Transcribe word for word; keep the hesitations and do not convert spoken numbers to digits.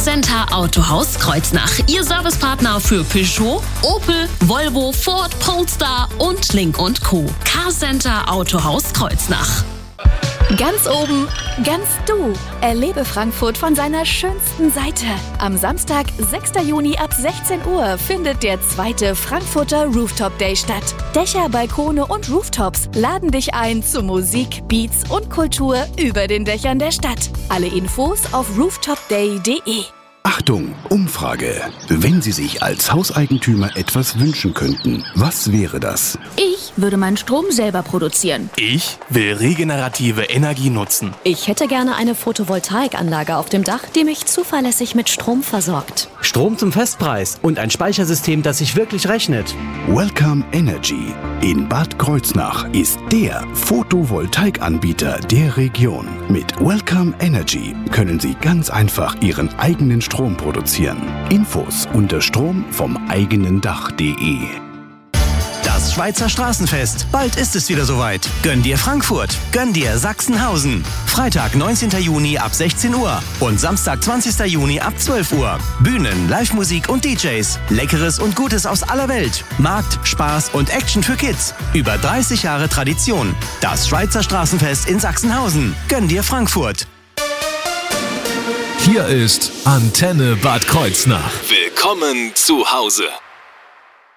Carcenter Autohaus Kreuznach. Ihr Servicepartner für Peugeot, Opel, Volvo, Ford, Polestar und Link und Co. Carcenter Autohaus Kreuznach. Ganz oben, ganz du. Erlebe Frankfurt von seiner schönsten Seite. Am Samstag, sechsten Juni ab sechzehn Uhr findet der zweite Frankfurter Rooftop Day statt. Dächer, Balkone und Rooftops laden dich ein zu Musik, Beats und Kultur über den Dächern der Stadt. Alle Infos auf rooftop day punkt de. Achtung, Umfrage. Wenn Sie sich als Hauseigentümer etwas wünschen könnten, was wäre das? Ich würde meinen Strom selber produzieren. Ich will regenerative Energie nutzen. Ich hätte gerne eine Photovoltaikanlage auf dem Dach, die mich zuverlässig mit Strom versorgt. Strom zum Festpreis und ein Speichersystem, das sich wirklich rechnet. Welcome Energy in Bad Kreuznach ist der Photovoltaikanbieter der Region. Mit Welcome Energy können Sie ganz einfach Ihren eigenen Strom produzieren. Infos unter strom vom eigenen Dach punkt de. Das Schweizer Straßenfest. Bald ist es wieder soweit. Gönn dir Frankfurt. Gönn dir Sachsenhausen. Freitag, neunzehnten Juni ab sechzehn Uhr und Samstag, zwanzigsten Juni ab zwölf Uhr. Bühnen, Live-Musik und D Js. Leckeres und Gutes aus aller Welt. Markt, Spaß und Action für Kids. Über dreißig Jahre Tradition. Das Schweizer Straßenfest in Sachsenhausen. Gönn dir Frankfurt. Hier ist Antenne Bad Kreuznach. Willkommen zu Hause.